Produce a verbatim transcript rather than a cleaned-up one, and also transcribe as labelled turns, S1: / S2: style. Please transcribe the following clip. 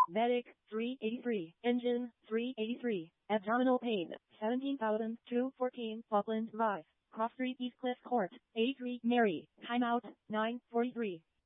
S1: Medic, three eighty-three. Engine, three eighty-three. Abdominal pain, seventeen thousand two hundred fourteen. Falkland Drive, Cross Street, East Cliff Court, eighty-three. Mary, timeout, nine forty-three.